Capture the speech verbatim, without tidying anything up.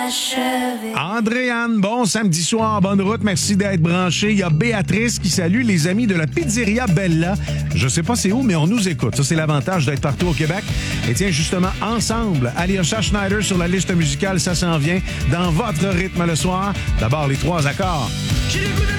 achevé. Andréane, bon samedi soir, bonne route, merci d'être branché. Il y a Béatrice qui salue les amis de la pizzeria Bella. Je sais pas c'est où, mais on nous écoute. Ça, c'est l'avantage d'être partout au Québec. Et tiens, justement, ensemble, Alyosha Schneider sur la liste musicale, ça s'en vient dans votre rythme le soir. D'abord, les trois accords. J'ai le goût de